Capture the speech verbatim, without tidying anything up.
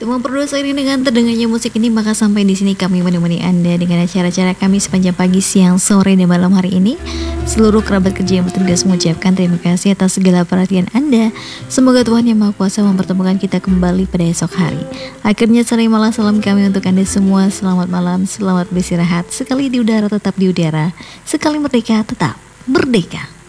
memperdosa ini dengan terdengarnya musik ini, maka sampai di sini kami menemani Anda dengan acara-acara kami sepanjang pagi, siang, sore, dan malam hari ini. Seluruh kerabat kerja yang bertugas mengucapkan terima kasih atas segala perhatian Anda. Semoga Tuhan Yang Maha Kuasa mempertemukan kita kembali pada esok hari. Akhirnya terimalah salam kami untuk Anda semua. Selamat malam, selamat beristirahat. Sekali di udara tetap di udara, sekali merdeka tetap merdeka.